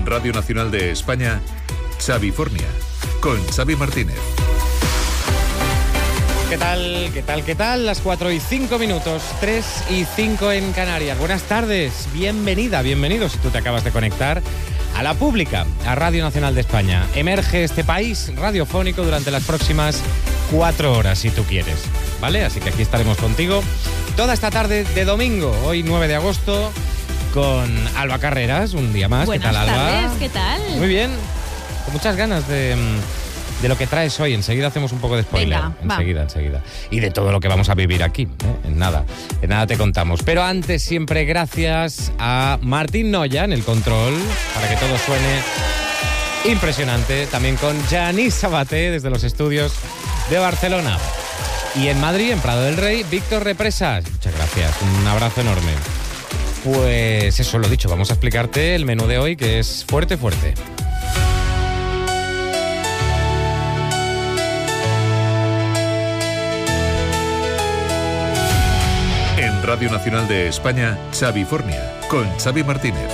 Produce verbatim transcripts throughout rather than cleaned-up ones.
En Radio Nacional de España, Xavifornia, con Xavi Martínez. ¿Qué tal? ¿Qué tal? ¿Qué tal? Las cuatro y cinco minutos, tres y cinco en Canarias. Buenas tardes, bienvenida, bienvenido si tú te acabas de conectar a La Pública, a Radio Nacional de España. Emerge este país radiofónico durante las próximas cuatro horas, si tú quieres, ¿vale? Así que aquí estaremos contigo toda esta tarde de domingo, hoy nueve de agosto, con Alba Carreras, un día más. Buenas ¿Qué tal, Alba? tardes, ¿qué tal? Muy bien, con muchas ganas de, de lo que traes hoy. Enseguida hacemos un poco de spoiler. Venga, enseguida, va. enseguida. Y de todo lo que vamos a vivir aquí, ¿eh? En nada, en nada te contamos. Pero antes, siempre gracias a Martín Noya en el control, para que todo suene impresionante. También con Yanis Sabaté desde los estudios de Barcelona. Y en Madrid, en Prado del Rey, Víctor Represas. Muchas gracias, un abrazo enorme. Pues eso, lo dicho, vamos a explicarte el menú de hoy, que es fuerte, fuerte. En Radio Nacional de España, Xavifornia, con Xavi Martínez.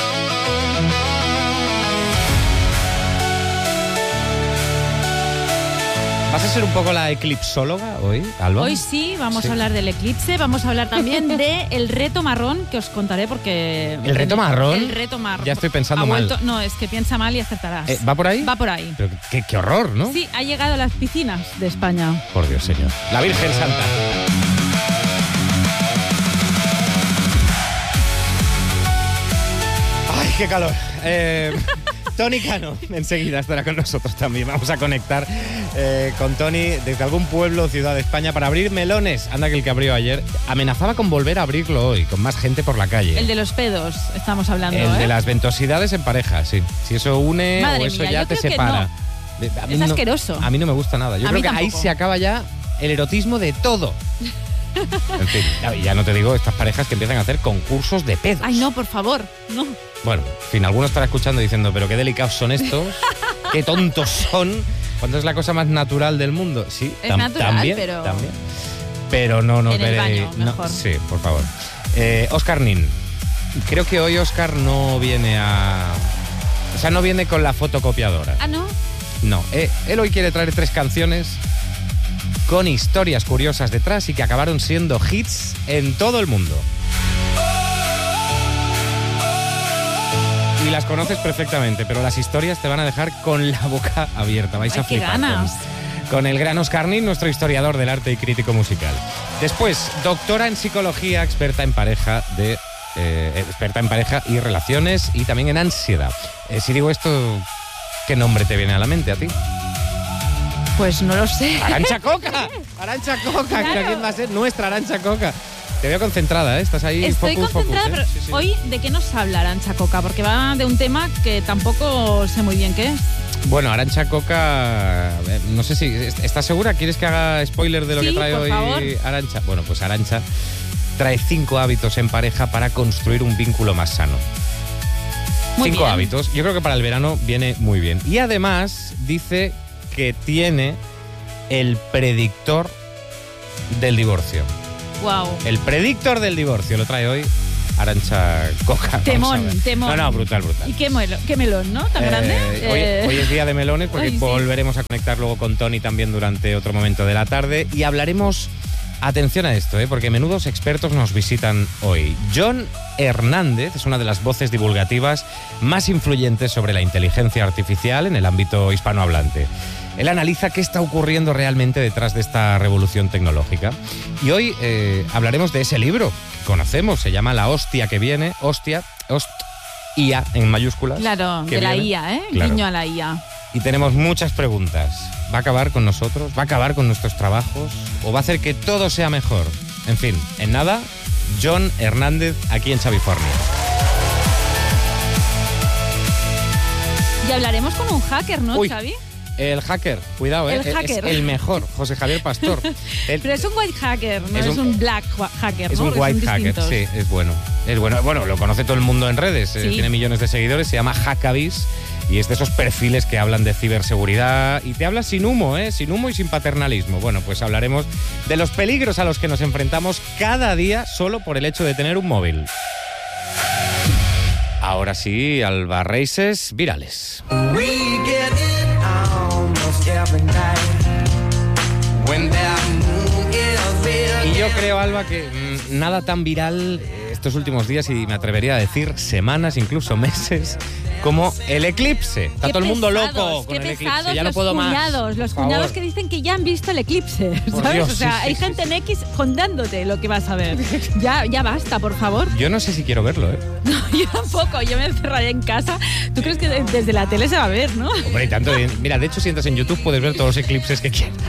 ¿Vas a ser un poco la eclipsóloga hoy, Alba? Hoy sí, vamos Sí. a hablar del eclipse, vamos a hablar también de el reto marrón, que os contaré porque... ¿El reto marrón? El reto marrón. Ya estoy pensando Ha mal. vuelto- No, es que piensa mal y acertarás. Eh, ¿Va por ahí? Va por ahí. Pero qué, qué horror, ¿no? Sí, ha llegado a las piscinas de España. Por Dios, señor. La Virgen Santa. ¡Ay, qué calor! Eh, Tony Cano, enseguida estará con nosotros también. Vamos a conectar eh, con Tony desde algún pueblo o ciudad de España para abrir melones. Anda, que el que abrió ayer amenazaba con volver a abrirlo hoy, con más gente por la calle. El de los pedos, estamos hablando, El ¿eh? de las ventosidades en pareja, sí. Si eso une Madre o eso mía, ya yo te creo que separa. no. De- a mí Es no- asqueroso. A mí no me gusta nada. Yo A creo mí que ahí tampoco. se acaba ya el erotismo de todo. En fin, ya, ya no te digo estas parejas que empiezan a hacer concursos de pedos. Ay, no, por favor, no. Bueno, en fin, algunos estará escuchando diciendo, pero qué delicados son estos, qué tontos son, cuando es la cosa más natural del mundo. Sí, Es tam- natural, también, pero- también. Pero no nos En el veréis- baño, no, mejor. sí, por favor. Eh, Óscar Nin. Creo que hoy Óscar no viene a... O sea, no viene con la fotocopiadora. Ah, ¿no? No, eh, él hoy quiere traer tres canciones con historias curiosas detrás y que acabaron siendo hits en todo el mundo. Y las conoces perfectamente, pero las historias te van a dejar con la boca abierta. Vais Ay, a qué flipar con, ganas. con el gran Óscar Nin, nuestro historiador del arte y crítico musical. Después, doctora en psicología, experta en pareja de eh, experta en pareja y relaciones y también en ansiedad. Eh, si digo esto, ¿qué nombre te viene a la mente a ti? Pues no lo sé. ¡Arantxa Coca! ¡Arantxa Coca! Claro. ¿Quién va a ser? Nuestra Arantxa Coca. Te veo concentrada, ¿eh? Estás ahí. Estoy focus, concentrada, focus, ¿eh? pero Sí, sí. hoy, ¿de qué nos habla Arantxa Coca? Porque va de un tema que tampoco sé muy bien qué es. Bueno, Arantxa Coca, a ver, no sé si... ¿Estás segura? ¿Quieres que haga spoiler de lo Sí, que trae por hoy favor. Arantxa? Bueno, pues Arantxa trae cinco hábitos en pareja para construir un vínculo más sano. Muy cinco bien. hábitos. Yo creo que para el verano viene muy bien. Y además dice que tiene el predictor del divorcio. Wow. El predictor del divorcio lo trae hoy Arantxa Coca. Vamos a Temón, ver. temón. No, no, brutal, brutal. ¿Y qué, melo- qué melón, no? ¿Tan Eh, grande? hoy, Eh, hoy es día de melones porque ay, sí. volveremos a conectar luego con Tony también durante otro momento de la tarde y hablaremos, atención a esto, ¿eh? Porque menudos expertos nos visitan hoy. Jon Hernández es una de las voces divulgativas más influyentes sobre la inteligencia artificial en el ámbito hispanohablante. Él analiza qué está ocurriendo realmente detrás de esta revolución tecnológica. Y hoy eh, hablaremos de ese libro que conocemos, se llama La hostia que viene, hostia, host, I A en mayúsculas. Claro, que de la viene. I A, ¿eh? Claro. Guiño a la I A. Y tenemos muchas preguntas. ¿Va a acabar con nosotros? ¿Va a acabar con nuestros trabajos? ¿O va a hacer que todo sea mejor? En fin, en nada, Jon Hernández aquí en Xavifornia. Y hablaremos con un hacker, ¿no, Uy. Xavi? El hacker, cuidado, ¿eh? El hacker. Es el mejor, José Javier Pastor. El- Pero es un white hacker, no Es es, un- un, black wa- hacker, es ¿no? un Porque white son hacker, distintos. sí, es bueno. Es bueno. Bueno, lo conoce todo el mundo en redes, eh, Sí. tiene millones de seguidores, se llama Hackabis y es de esos perfiles que hablan de ciberseguridad y te habla sin humo, ¿eh? Sin humo y sin paternalismo. Bueno, pues hablaremos de los peligros a los que nos enfrentamos cada día solo por el hecho de tener un móvil. Ahora sí, Alba Races virales. Y yo creo, Alba, que mmm, nada tan viral estos últimos días, y me atrevería a decir semanas, incluso meses, como el eclipse. Está qué todo el mundo pesados, loco con qué el eclipse. Ya no los puedo cuñados, más. Los por cuñados favor. que dicen que ya han visto el eclipse, Por ¿sabes? Dios, o sea, sí, hay sí, gente sí. en X contándote lo que vas a ver. Ya, ya basta, por favor. Yo no sé si quiero verlo, ¿eh? No, yo tampoco, yo me encerraré en casa. ¿Tú crees que de- desde la tele se va a ver, no? Hombre, y tanto. Mira, de hecho, si entras en YouTube puedes ver todos los eclipses que quieras.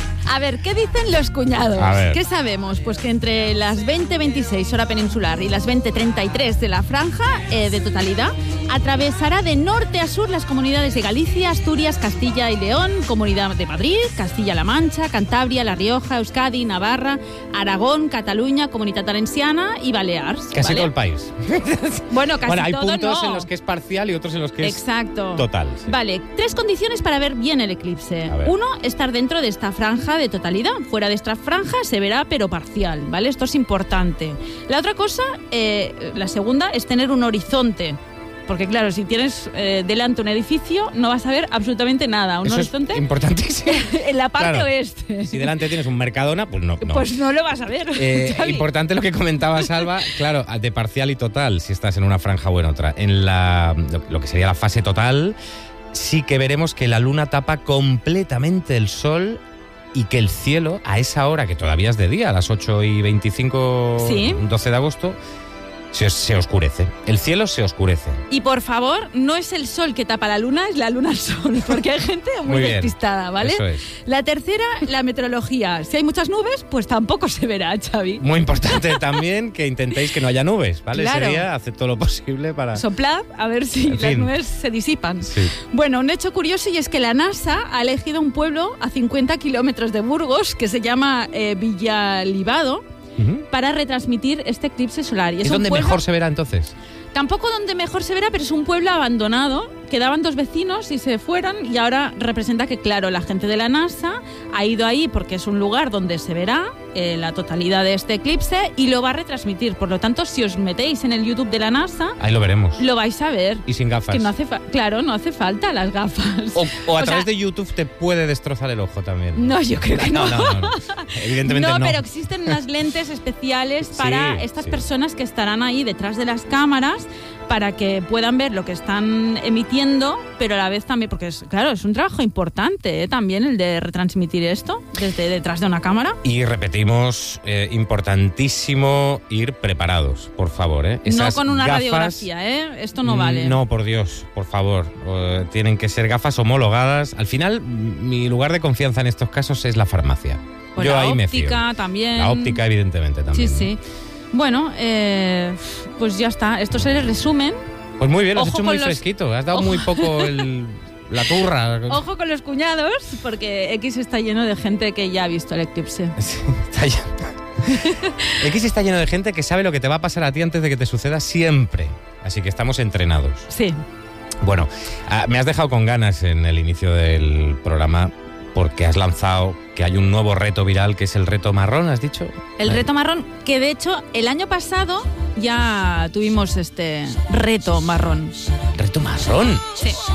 A ver, ¿qué dicen los cuñados? A ver. ¿Qué sabemos? Pues que entre las veinte veintiséis hora peninsular y las veinte treinta y tres de la franja eh, de totalidad, atravesará de norte a sur las comunidades de Galicia, Asturias, Castilla y León, Comunidad de Madrid, Castilla-La Mancha, Cantabria, La Rioja, Euskadi, Navarra, Aragón, Cataluña, Comunitat Valenciana y Baleares. Casi ¿vale? todo el país. Bueno, casi Bueno, hay todo puntos no. en los que es parcial y otros en los que Exacto. es total. Sí. Vale, tres condiciones para ver bien el eclipse. A ver. Uno, estar dentro de esta franja de totalidad. Fuera de esta franja se verá, pero parcial, ¿vale? Esto es importante. La otra cosa, eh, la segunda, es tener un horizonte. Porque claro, si tienes eh, delante un edificio, no vas a ver absolutamente nada. Un Eso horizonte es importantísimo. en la parte Claro. oeste. Si delante tienes un Mercadona, pues no. no. Pues no lo vas a ver. Eh, Xavi. importante lo que comentaba Salva, claro, de parcial y total, si estás en una franja o en otra. En la, lo que sería la fase total, sí que veremos que la luna tapa completamente el sol y que el cielo, a esa hora, que todavía es de día, a las ocho y veinticinco, Sí. doce de agosto, se, se oscurece. El cielo se oscurece. Y por favor, no es el sol que tapa la luna, es la luna al sol, porque hay gente muy, Muy bien. despistada, ¿vale? Eso es. La tercera, la meteorología. Si hay muchas nubes, pues tampoco se verá, Xavi. Muy importante también que intentéis que no haya nubes, ¿vale? Claro. Ese día haced todo lo posible para... Soplad a ver si En las fin. nubes se disipan. Sí. Bueno, un hecho curioso y es que la NASA ha elegido un pueblo a cincuenta kilómetros de Burgos que se llama eh, Villalibado Ujú. para retransmitir este eclipse solar. Y ¿Es un donde pueblo- mejor se verá entonces? Tampoco donde mejor se verá, pero es un pueblo abandonado. Quedaban dos vecinos y se fueron y ahora representa que, claro, la gente de la NASA ha ido ahí porque es un lugar donde se verá eh, la totalidad de este eclipse y lo va a retransmitir. Por lo tanto, si os metéis en el YouTube de la NASA, Ahí lo veremos. lo vais a ver. Y sin gafas. Que no hace fa- claro, no hace falta las gafas. O, o a O través sea- de YouTube te puede destrozar el ojo también. No, yo creo que no. no, no, no. Evidentemente no. No, pero existen unas lentes especiales para Sí, estas sí. personas que estarán ahí detrás de las cámaras para que puedan ver lo que están emitiendo, pero a la vez también, porque es, claro, es un trabajo importante ¿eh? también el de retransmitir esto desde detrás de una cámara. Y repetimos, eh, importantísimo ir preparados, por favor. ¿eh? No Esas con una gafas, radiografía, ¿eh? Esto no vale. No, por Dios, por favor. Eh, tienen que ser gafas homologadas. Al final, mi lugar de confianza en estos casos es la farmacia. Pues Yo la ahí me fío. óptica también. La óptica, evidentemente, también. Sí, sí. Bueno, eh, pues ya está. Esto es el resumen. Pues muy bien, lo has Ojo hecho con muy los- fresquito. Has dado Ojo. muy poco el, la turra. Ojo con los cuñados, porque X está lleno de gente que ya ha visto el eclipse. Sí, está lleno. X está lleno de gente que sabe lo que te va a pasar a ti antes de que te suceda siempre. Así que estamos entrenados. Sí. Bueno, ah, me has dejado con ganas en el inicio del programa porque has lanzado que hay un nuevo reto viral que es el reto marrón, ¿has dicho? El Eh, reto marrón, que de hecho el año pasado ya tuvimos este reto marrón. ¿Reto marrón? Sí.